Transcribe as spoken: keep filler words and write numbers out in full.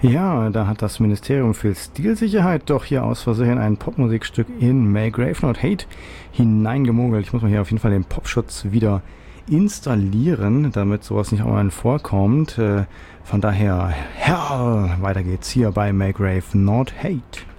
Ja, da hat das Ministerium für Stilsicherheit doch hier aus Versehen ein Popmusikstück in May Grave Not Hate hineingemogelt. Ich muss mal hier auf jeden Fall den Popschutz wieder installieren, damit sowas nicht auch mal vorkommt. Von daher, ja, weiter geht's hier bei May Grave Not Hate.